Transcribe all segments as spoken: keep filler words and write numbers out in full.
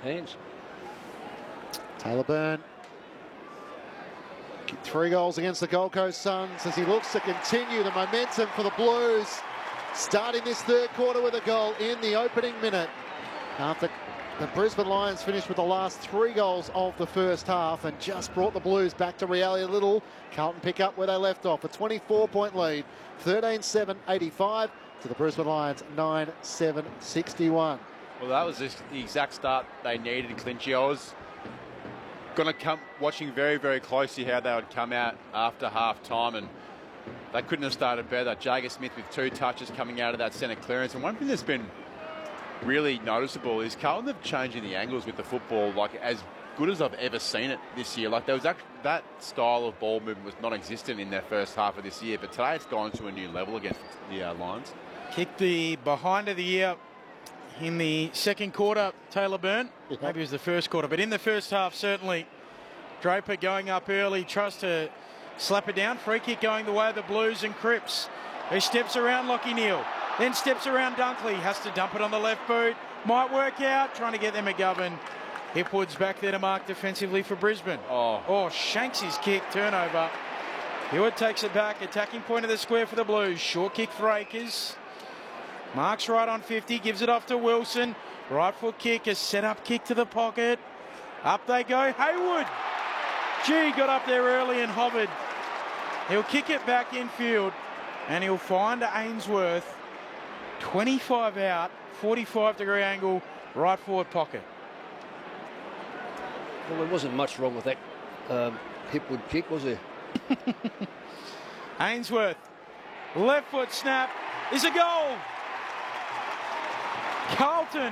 hands. Taylor Byrne. Three goals against the Gold Coast Suns as he looks to continue the momentum for the Blues. Starting this third quarter with a goal in the opening minute. After the Brisbane Lions finished with the last three goals of the first half and just brought the Blues back to reality a little. Carlton pick up where they left off. A twenty-four point lead. thirteen seven eighty-five to the Brisbane Lions nine seven sixty-one. Well, that was just the exact start they needed, Clinchy. I was going to come watching very, very closely how they would come out after half time, and they couldn't have started better. Jager Smith with two touches coming out of that centre clearance. And one thing that's been really noticeable is Carlton have changed in the angles with the football, like as good as I've ever seen it this year. Like there was actually, that style of ball movement was non-existent in their first half of this year, but today it's gone to a new level against the uh, Lions. Kicked the behind of the year in the second quarter, Taylor Byrne. Yep. Maybe it was the first quarter, but in the first half, certainly. Draper going up early, tries to slap it down. Free kick going the way of the Blues, and Cripps, who steps around Lachie Neale, then steps around Dunkley, has to dump it on the left boot. Might work out, trying to get there McGovern. Hipwood's back there to mark defensively for Brisbane. Oh, oh Shanks his kick, turnover. Hewett takes it back, attacking point of the square for the Blues. Short kick for Akers. Marks right on fifty, gives it off to Wilson. Right foot kick, a set-up kick to the pocket. Up they go, Haywood. Gee, got up there early and hovered. He'll kick it back infield, and he'll find Ainsworth. twenty-five out, forty-five degree angle, right forward pocket. Well, there wasn't much wrong with that um, Hipwood kick, was there? Ainsworth, left foot snap, is a goal. Carlton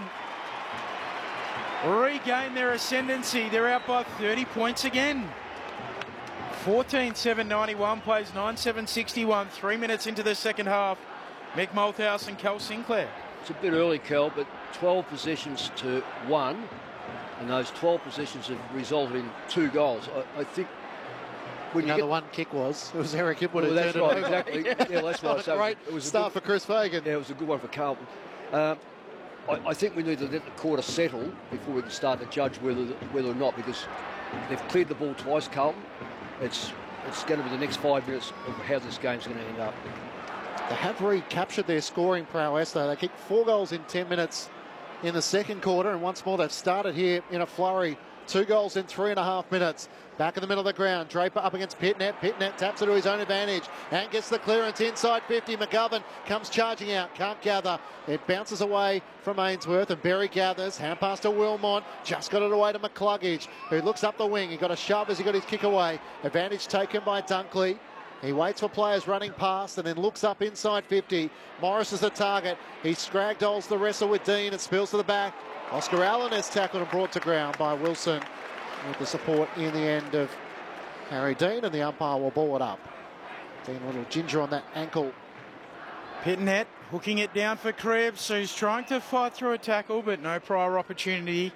regain their ascendancy. They're out by thirty points again. fourteen seven ninety-one, plays nine seven sixty-one, three minutes into the second half. Mick Malthouse and Cal Sinclair. It's a bit early, Cal, but twelve possessions to one, and those twelve possessions have resulted in two goals. I, I think when you know, get... the one kick was, it was Eric Hipwood well, who that's turned right, it over. exactly. Yeah, that's right. So great it was a start good, for Chris Fagan. Yeah, it was a good one for Carlton. Um, I, I think we need to let the quarter settle before we can start to judge whether whether or not, because they've cleared the ball twice, Carlton. It's it's going to be the next five minutes of how this game's going to end up. They have recaptured their scoring prowess, though. They kicked four goals in ten minutes in the second quarter, and once more they've started here in a flurry. Two goals in three and a half minutes. Back in the middle of the ground. Draper up against Pitnet. Pitnet taps it to his own advantage and gets the clearance inside fifty. McGovern comes charging out. Can't gather. It bounces away from Ainsworth, and Berry gathers. Hand pass to Wilmot. Just got it away to McCluggage, who looks up the wing. He got a shove as he got his kick away. Advantage taken by Dunkley. He waits for players running past and then looks up inside fifty. Morris is the target. He scragdolls the wrestle with Dean and spills to the back. Oscar Allen is tackled and brought to ground by Wilson, with the support in the end of Harry Dean, and the umpire will ball it up. Dean a little ginger on that ankle. Pitnet hooking it down for Krebs, who's trying to fight through a tackle, but no prior opportunity.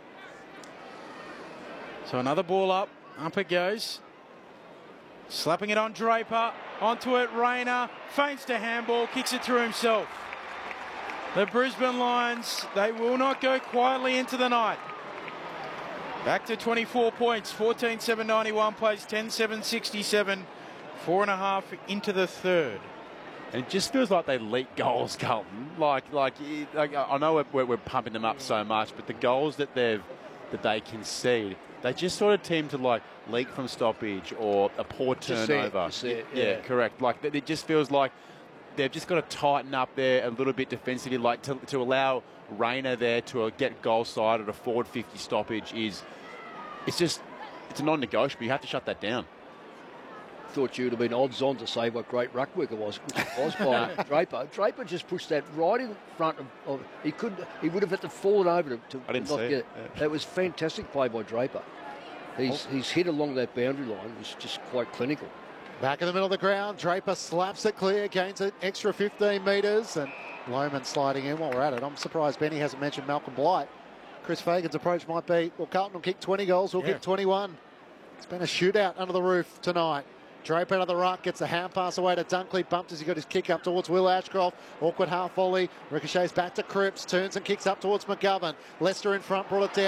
So another ball up. Up it goes. Slapping it on Draper. Onto it, Rayner. Feints to handball, kicks it through himself. The Brisbane Lions, they will not go quietly into the night. Back to twenty-four points. fourteen seven ninety-one, plays ten seven sixty-seven. Four and a half into the third. And it just feels like they leak goals, Carlton. Like, like, like I know we're, we're pumping them up so much, but the goals that they've that they concede, they just sort of seem to like leak from stoppage or a poor turnover. Just see it, just see it, yeah, yeah. correct. Like it just feels like they've just got to tighten up there a little bit defensively, like to, to allow Rayner there to uh, get goal side at a forward fifty stoppage is, it's just, it's a non-negotiable. You have to shut that down. Thought you would have been odds on to say what great ruck work it was, which it was by Draper. Draper just pushed that right in front of, of he could he would have had to fall over to, to I didn't not see get it. it. Yeah. That was fantastic play by Draper. He's Oh. he's hit along that boundary line, was just quite clinical. Back in the middle of the ground, Draper slaps it clear, gains an extra fifteen metres, and Lohman sliding in while we're at it. I'm surprised Benny hasn't mentioned Malcolm Blight. Chris Fagan's approach might be, well, Carlton will kick twenty goals, we'll Yeah. kick twenty-one. It's been a shootout under the roof tonight. Draper out of the ruck, gets a hand pass away to Dunkley, bumped as he got his kick up towards Will Ashcroft. Awkward half volley, ricochets back to Cripps, turns and kicks up towards McGovern. Lester in front, brought it down.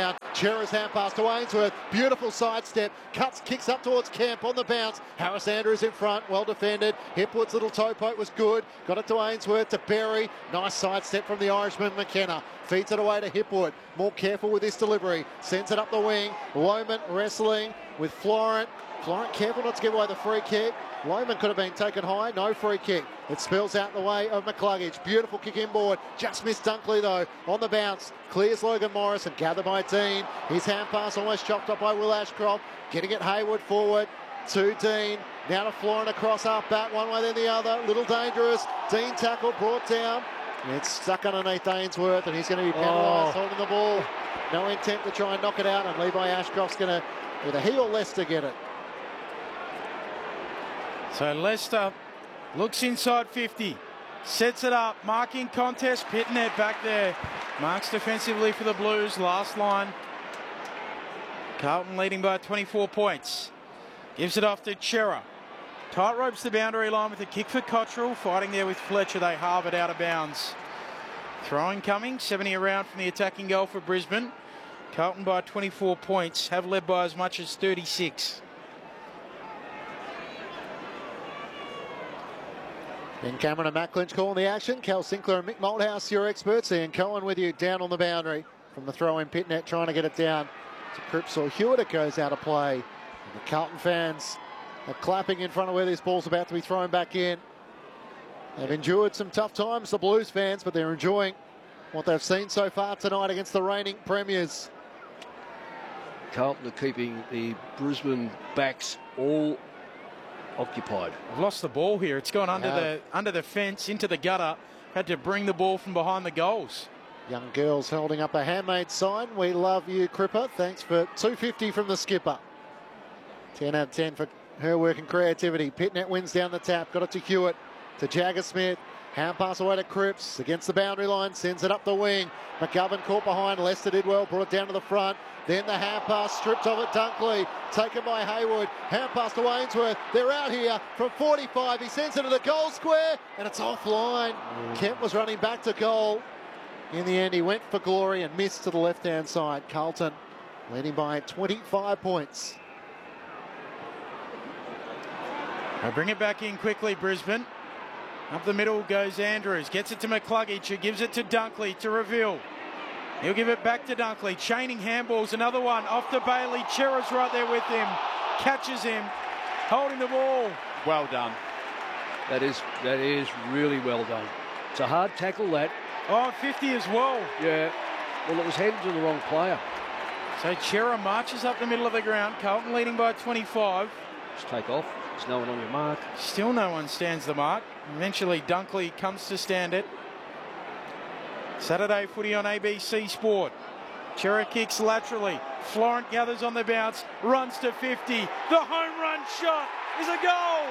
Chera's hand pass to Ainsworth. Beautiful sidestep. Cuts, kicks up towards Kemp on the bounce. Harris Andrews in front. Well defended. Hipwood's little toe poke was good. Got it to Ainsworth, to Berry. Nice sidestep from the Irishman, McKenna. Feeds it away to Hipwood. More careful with this delivery. Sends it up the wing. Lohman wrestling with Florent. Florent careful not to give away the free kick. Lohman could have been taken high. No free kick. It spills out the way of McCluggage. Beautiful kick inboard. Just missed Dunkley though. On the bounce. Clears Logan Morris and gathered by Dean. His hand pass almost chopped up by Will Ashcroft. Getting it Hayward forward to Dean. Now to Florent across half back. One way then the other. Little dangerous. Dean tackle brought down. It's stuck underneath Ainsworth and he's going to be penalised oh. holding the ball. No intent to try and knock it out, and Levi Ashcroft's going to either he or Leicester get it. So Leicester looks inside fifty, sets it up, marking contest, Pitnet back there. Marks defensively for the Blues, last line. Carlton leading by twenty-four points. Gives it off to Chera. Tight ropes the boundary line with a kick for Cottrell. Fighting there with Fletcher, they halve it out of bounds. Throwing coming, seventy around from the attacking goal for Brisbane. Carlton by twenty-four points, have led by as much as thirty-six. Ben Cameron and Matt Clinch calling the action. Cal Sinclair and Mick Malthouse, your experts. Ian Cohen with you down on the boundary from the throw in. Pitnet trying to get it down to Cripps or Hewitt. It goes out of play. And the Carlton fans are clapping in front of where this ball's about to be thrown back in. They've endured some tough times, the Blues fans, but they're enjoying what they've seen so far tonight against the reigning premiers. Carlton are keeping the Brisbane backs all occupied. I've lost the ball here. It's gone under Yeah. the under the fence into the gutter. Had to bring the ball from behind the goals. Young girls holding up a handmade sign. We love you, Cripper. Thanks for two fifty from the skipper. ten out of ten for her work and creativity. Pitnet wins down the tap. Got it to Hewitt, to Jagger Smith. Hand pass away to Cripps against the boundary line. Sends it up the wing. McGovern caught behind. Leicester did well. Brought it down to the front. Then the hand pass stripped of it. Dunkley taken by Hayward. Hand pass to Ainsworth. They're out here from forty-five. He sends it to the goal square and it's offline. Mm. Kemp was running back to goal. In the end, he went for glory and missed to the left-hand side. Carlton leading by twenty-five points. They bring it back in quickly, Brisbane. Up the middle goes Andrews. Gets it to McCluggage, who gives it to Dunkley to reveal. He'll give it back to Dunkley. Chaining handballs, another one off to Bailey. Chera's right there with him. Catches him. Holding the ball. Well done. That is, that is really well done. It's a hard tackle, that. Oh, fifty as well. Yeah. Well, it was handed to the wrong player. So Chera marches up the middle of the ground. Carlton leading by twenty-five. Just take off. There's no one on your mark. Still no one stands the mark. Eventually Dunkley comes to stand it. Saturday footy on A B C Sport. Chera kicks laterally. Florent gathers on the bounce. Runs to fifty. The home run shot is a goal.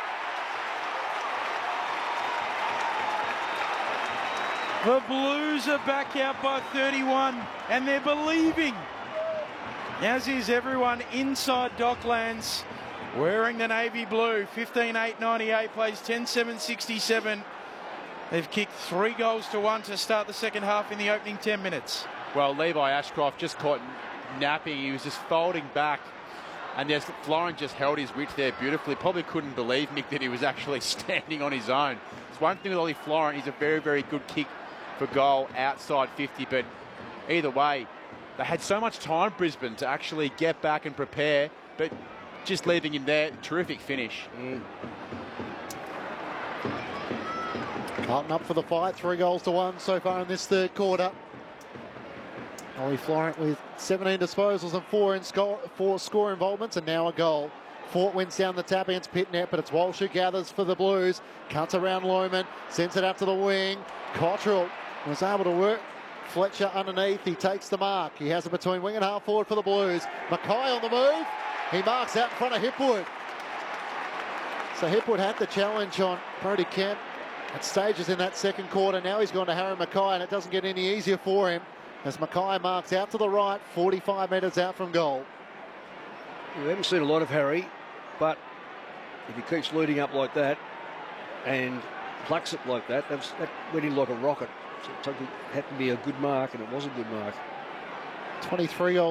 The Blues are back out by thirty-one and they're believing. As is everyone inside Docklands wearing the navy blue. fifteen eight ninety-eight plays ten seven sixty-seven. They've kicked three goals to one to start the second half in the opening ten minutes. Well, Levi Ashcroft just caught napping. He was just folding back. And yes, Florent just held his wit there beautifully. Probably couldn't believe, Nick, that he was actually standing on his own. It's one thing with Ollie Florent. He's a very, very good kick for goal outside fifty. But either way, they had so much time, Brisbane, to actually get back and prepare. But just leaving him there, terrific finish. Mm. Carlton up for the fight, three goals to one so far in this third quarter. Ollie Florent with seventeen disposals and four, in score, four score involvements and now a goal. Fort wins down the tap against Pitnet, but it's Walsh who gathers for the Blues. Cuts around Lohman, sends it out to the wing. Cottrell was able to work Fletcher underneath. He takes the mark. He has it between wing and half forward for the Blues. Mackay on the move. He marks out in front of Hipwood. So Hipwood had the challenge on Brody Kemp at stages in that second quarter. Now he's gone to Harry Mackay and it doesn't get any easier for him as Mackay marks out to the right, forty-five metres out from goal. We haven't seen a lot of Harry, but if he keeps leading up like that and plucks it like that, that's, that went in like a rocket. So it had to be a good mark, and it was a good mark. twenty-three goals